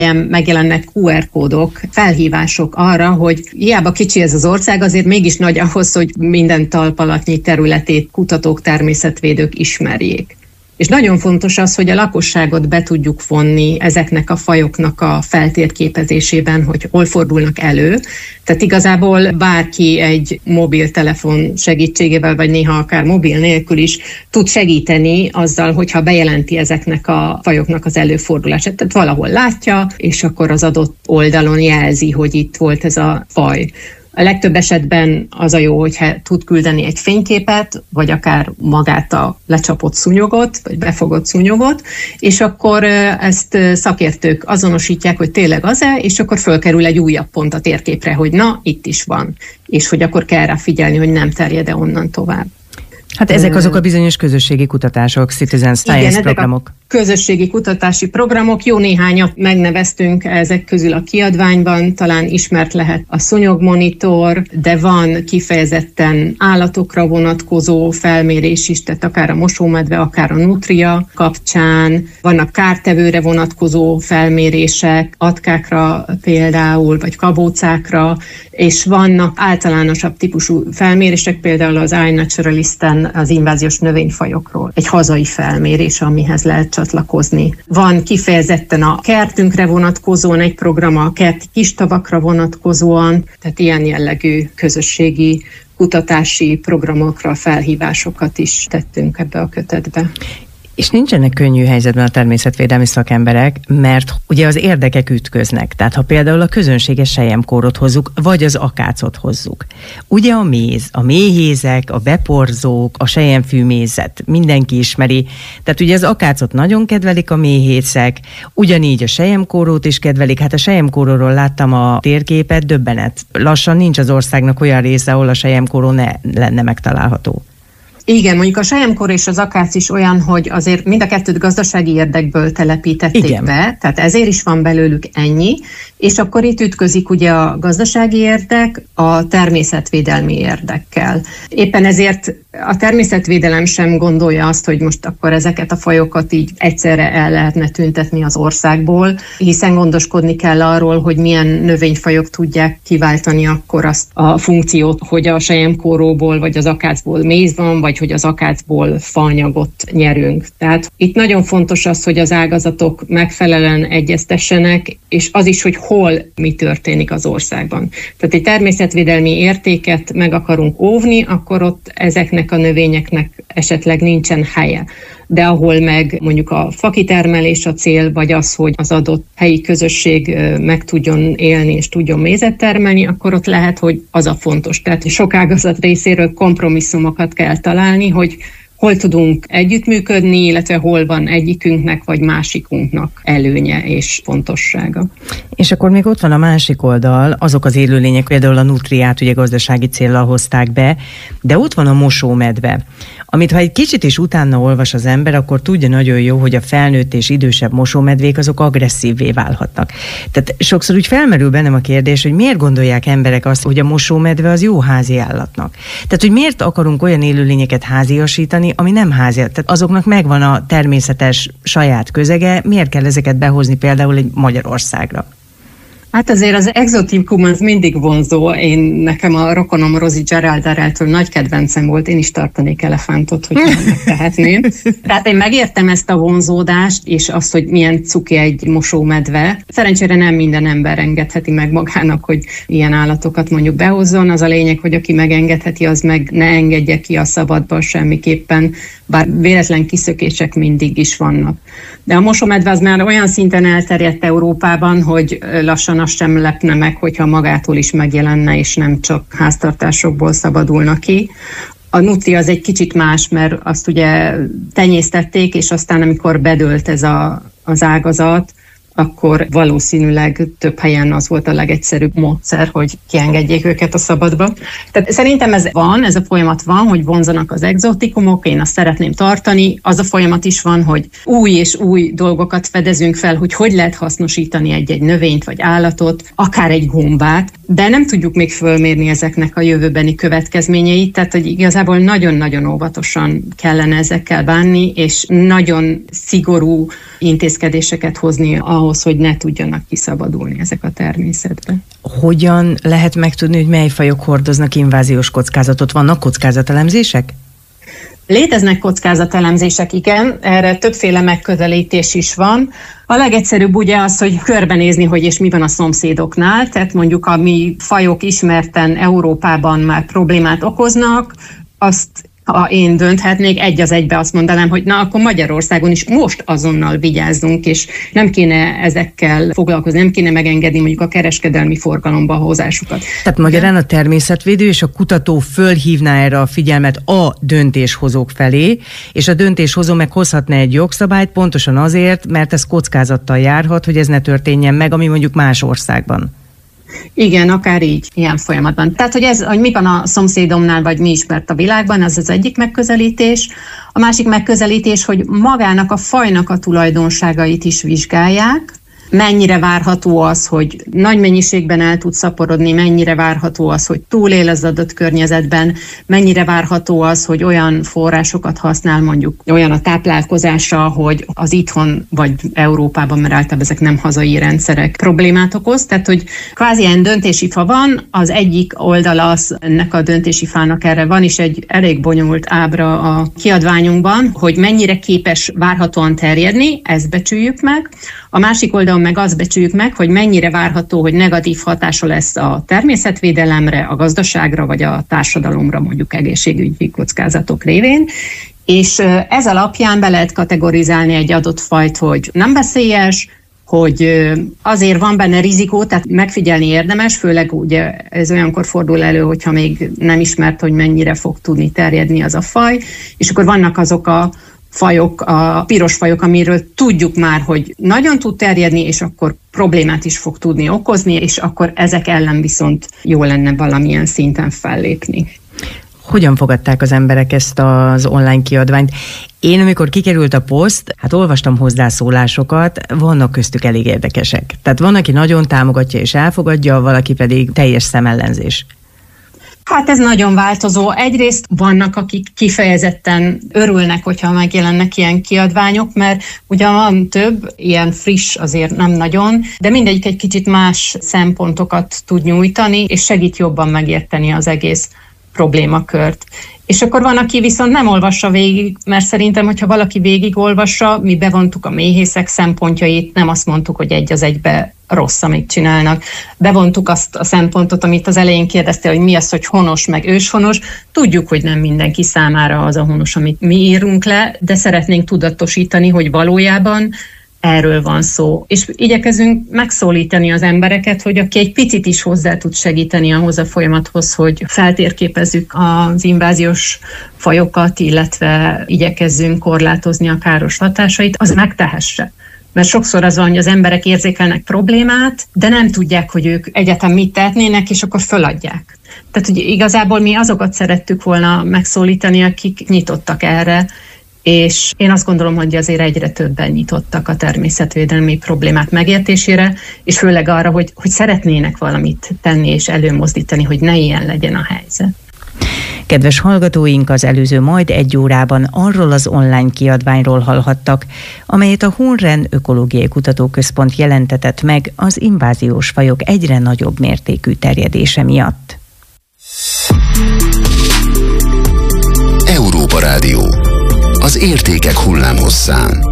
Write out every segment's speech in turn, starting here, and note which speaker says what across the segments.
Speaker 1: megjelennek QR kódok, felhívások arra, hogy hiába kicsi ez az ország, azért mégis nagy ahhoz, hogy minden talpalatnyi területét kutatók, természetvédők ismerjék. És nagyon fontos az, hogy a lakosságot be tudjuk vonni ezeknek a fajoknak a feltérképezésében, hogy hol fordulnak elő. Tehát igazából bárki egy mobiltelefon segítségével, vagy néha akár mobil nélkül is tud segíteni azzal, hogyha bejelenti ezeknek a fajoknak az előfordulását. Tehát valahol látja, és akkor az adott oldalon jelzi, hogy itt volt ez a faj. A legtöbb esetben az a jó, hogyha tud küldeni egy fényképet, vagy akár magát a lecsapott szúnyogot, vagy befogott szúnyogot, és akkor ezt szakértők azonosítják, hogy tényleg az-e, és akkor fölkerül egy újabb pont a térképre, hogy na, itt is van, és hogy akkor kell rá figyelni, hogy nem terjed-e onnan tovább.
Speaker 2: Hát ezek azok a bizonyos közösségi kutatások, citizen science programok.
Speaker 1: Közösségi kutatási programok, jó néhányat megneveztünk ezek közül a kiadványban, talán ismert lehet a szúnyogmonitor, de van kifejezetten állatokra vonatkozó felmérés is, tehát akár a mosómedve, akár a nutria kapcsán, vannak kártevőre vonatkozó felmérések, atkákra például, vagy kabócákra, és vannak általánosabb típusú felmérések, például az iNaturalisten az inváziós növényfajokról. Egy hazai felmérés, amihez lehet csatlakozni. Van kifejezetten a kertünkre vonatkozóan egy program, a kerti kistavakra vonatkozóan, tehát ilyen jellegű közösségi kutatási programokra felhívásokat is tettünk ebbe a kötetbe.
Speaker 2: És nincsenek könnyű helyzetben a természetvédelmi szakemberek, mert ugye az érdekek ütköznek. Tehát ha például a közönséges selyemkórot hozzuk, vagy az akácot hozzuk. Ugye a méz, a méhézek, a beporzók, a selyemfűmézet, mindenki ismeri. Tehát ugye az akácot nagyon kedvelik a méhészek, ugyanígy a selyemkórót is kedvelik. Hát a selyemkóróról láttam a térképet, döbbenet. Lassan nincs az országnak olyan része, ahol a selyemkóró ne lenne megtalálható.
Speaker 1: Igen, mondjuk a selyemkóró és az akác is olyan, hogy azért mind a kettőt gazdasági érdekből telepítették be, tehát ezért is van belőlük ennyi, és akkor itt ütközik ugye a gazdasági érdek a természetvédelmi érdekkel. Éppen ezért a természetvédelem sem gondolja azt, hogy most akkor ezeket a fajokat így egyszerre el lehetne tüntetni az országból, hiszen gondoskodni kell arról, hogy milyen növényfajok tudják kiváltani akkor azt a funkciót, hogy a selyemkóróból vagy az akácból méz van, vagy hogy az akácból faanyagot nyerünk. Tehát itt nagyon fontos az, hogy az ágazatok megfelelően egyeztessenek, és az is, hogy hol mi történik az országban. Tehát egy természetvédelmi értéket meg akarunk óvni, akkor ott ezeknek a növényeknek esetleg nincsen helye. De ahol meg mondjuk a fakitermelés a cél, vagy az, hogy az adott helyi közösség meg tudjon élni és tudjon mézet termelni, akkor ott lehet, hogy az a fontos. Tehát sok ágazat részéről kompromisszumokat kell találni, hogy hol tudunk együttműködni, illetve hol van egyikünknek vagy másikunknak előnye és fontossága.
Speaker 2: És akkor még ott van a másik oldal, azok az élőlények, például a nutriát ugye gazdasági céllal hozták be, de ott van a mosómedve, amit ha egy kicsit is utána olvas az ember, akkor tudja nagyon jó, hogy a felnőtt és idősebb mosómedvék azok agresszívvé válhatnak. Tehát sokszor úgy felmerül bennem a kérdés, hogy miért gondolják emberek azt, hogy a mosómedve az jó házi állatnak. Tehát, hogy miért akarunk olyan élőlényeket háziasítani, ami nem házi, tehát azoknak megvan a természetes saját közege, miért kell ezeket behozni például egy Magyarországra?
Speaker 1: Hát azért az egzotikum az mindig vonzó. Nekem a rokonom Rosie Gerald-től nagy kedvencem volt, én is tartanék elefántot, hogy megtehetném. Tehát én megértem ezt a vonzódást, és azt, hogy milyen cuki egy mosómedve. Szerencsére nem minden ember engedheti meg magának, hogy ilyen állatokat mondjuk behozzon. Az a lényeg, hogy aki megengedheti, az meg ne engedje ki a szabadba semmiképpen, bár véletlen kiszökések mindig is vannak. De a mosómedve az már olyan szinten elterjedt Európában, hogy lassan azt sem lepne meg, hogyha magától is megjelenne, és nem csak háztartásokból szabadulna ki. A nutria az egy kicsit más, mert azt ugye tenyésztették, és aztán amikor bedőlt ez az ágazat, akkor valószínűleg több helyen az volt a legegyszerűbb módszer, hogy kiengedjék őket a szabadba. Tehát szerintem ez a folyamat van, hogy vonzanak az egzotikumok, én azt szeretném tartani. Az a folyamat is van, hogy új és új dolgokat fedezünk fel, hogy lehet hasznosítani egy növényt vagy állatot, akár egy gombát, de nem tudjuk még fölmérni ezeknek a jövőbeni következményeit, tehát hogy igazából nagyon-nagyon óvatosan kellene ezekkel bánni, és nagyon szigorú intézkedéseket hozni a ahhoz, hogy ne tudjanak kiszabadulni ezek a természetbe.
Speaker 2: Hogyan lehet megtudni, hogy mely fajok hordoznak inváziós kockázatot? Vannak kockázatelemzések?
Speaker 1: Léteznek kockázatelemzések, igen, erre többféle megközelítés is van. A legegyszerűbb ugye az, hogy körbenézni, hogy és mi van a szomszédoknál, tehát mondjuk a mi fajok ismerten Európában már problémát okoznak, azt ha én dönthetnék, egy az egybe azt mondanám, hogy na, akkor Magyarországon is most azonnal vigyázzunk, és nem kéne ezekkel foglalkozni, nem kéne megengedni mondjuk a kereskedelmi forgalomba hozásukat.
Speaker 2: Tehát magyarán a természetvédő és a kutató fölhívná erre a figyelmet a döntéshozók felé, és a döntéshozó meg hozhatna egy jogszabályt pontosan azért, mert ez kockázattal járhat, hogy ez ne történjen meg, ami mondjuk más országban.
Speaker 1: Igen, akár így, ilyen folyamatban. Tehát, hogy mi van a szomszédomnál, vagy mi ismert a világban, az az egyik megközelítés. A másik megközelítés, hogy magának a fajnak a tulajdonságait is vizsgálják, mennyire várható az, hogy nagy mennyiségben el tud szaporodni, mennyire várható az, hogy túlél az adott környezetben, mennyire várható az, hogy olyan forrásokat használ, mondjuk olyan a táplálkozása, hogy az itthon vagy Európában, mert általában ezek nem hazai rendszerek, problémát okoz. Tehát, hogy kvázi ilyen döntési fa van, az egyik oldala az ennek a döntési fának, erre van is egy elég bonyolult ábra a kiadványunkban, hogy mennyire képes várhatóan terjedni, ezt becsüljük meg. A másik oldalon meg azt becsüljük meg, hogy mennyire várható, hogy negatív hatása lesz a természetvédelemre, a gazdaságra vagy a társadalomra, mondjuk egészségügyi kockázatok révén. És ez alapján be lehet kategorizálni egy adott fajt, hogy nem veszélyes, hogy azért van benne rizikó, tehát megfigyelni érdemes, főleg ugye ez olyankor fordul elő, hogyha még nem ismert, hogy mennyire fog tudni terjedni az a faj, és akkor vannak azok a fajok, a piros fajok, amiről tudjuk már, hogy nagyon tud terjedni, és akkor problémát is fog tudni okozni, és akkor ezek ellen viszont jó lenne valamilyen szinten fellépni.
Speaker 2: Hogyan fogadták az emberek ezt az online kiadványt? Én, amikor kikerült a poszt, hát olvastam hozzászólásokat, vannak köztük elég érdekesek. Tehát van, aki nagyon támogatja és elfogadja, valaki pedig teljes szemellenzés.
Speaker 1: Hát ez nagyon változó. Egyrészt vannak, akik kifejezetten örülnek, hogyha megjelennek ilyen kiadványok, mert ugye van több, ilyen friss azért nem nagyon, de mindegyik egy kicsit más szempontokat tud nyújtani, és segít jobban megérteni az egész problémakört. És akkor van, aki viszont nem olvassa végig, mert szerintem, hogyha valaki végigolvassa, mi bevontuk a méhészek szempontjait, nem azt mondtuk, hogy egy az egybe rossz, amit csinálnak. Bevontuk azt a szempontot, amit az elején kérdeztél, hogy mi az, hogy honos meg őshonos. Tudjuk, hogy nem mindenki számára az a honos, amit mi írunk le, de szeretnénk tudatosítani, hogy valójában erről van szó. És igyekezünk megszólítani az embereket, hogy aki egy picit is hozzá tud segíteni ahhoz a folyamathoz, hogy feltérképezzük az inváziós fajokat, illetve igyekezzünk korlátozni a káros hatásait, az megtehesse. Mert sokszor az van, hogy az emberek érzékelnek problémát, de nem tudják, hogy ők egyáltalán mit tehetnének, és akkor föladják. Tehát, hogy igazából mi azokat szerettük volna megszólítani, akik nyitottak erre, és én azt gondolom, hogy azért egyre többen nyitottak a természetvédelmi problémák megértésére, és főleg arra, hogy szeretnének valamit tenni és előmozdítani, hogy ne ilyen legyen a helyzet.
Speaker 2: Kedves hallgatóink, az előző majd egy órában arról az online kiadványról hallhattak, amelyet a Hunren Ökológiai Kutatóközpont jelentetett meg az inváziós fajok egyre nagyobb mértékű terjedése miatt.
Speaker 3: Európa Rádió. Az értékek hullámhosszán.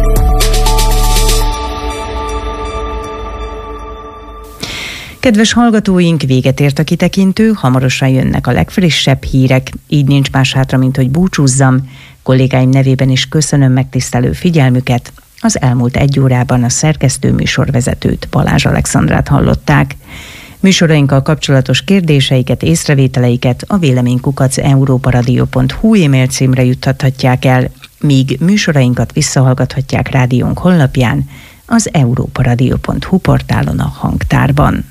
Speaker 2: Kedves hallgatóink, véget ért a kitekintő, hamarosan jönnek a legfrissebb hírek, így nincs más hátra, mint hogy búcsúzzam. Kollégáim nevében is köszönöm megtisztelő figyelmüket. Az elmúlt egy órában a szerkesztő műsorvezetőt, Balázs Alexandrát hallották. Műsorainkkal kapcsolatos kérdéseiket, észrevételeiket a véleménykukac@europaradio.hu e-mail címre juttathatják el, míg műsorainkat visszahallgathatják rádiónk honlapján, az europaradio.hu portálon a hangtárban.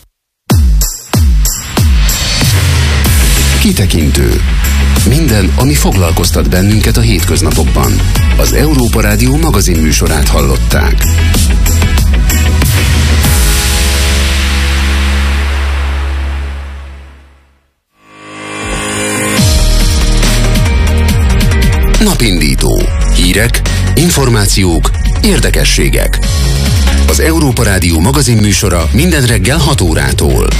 Speaker 3: Kitekintő. Minden, ami foglalkoztat bennünket a hétköznapokban. Az Európa Rádió magazin műsorát hallották. Napindító. Hírek, információk, érdekességek. Az Európa Rádió magazinműsora minden reggel 6 órától.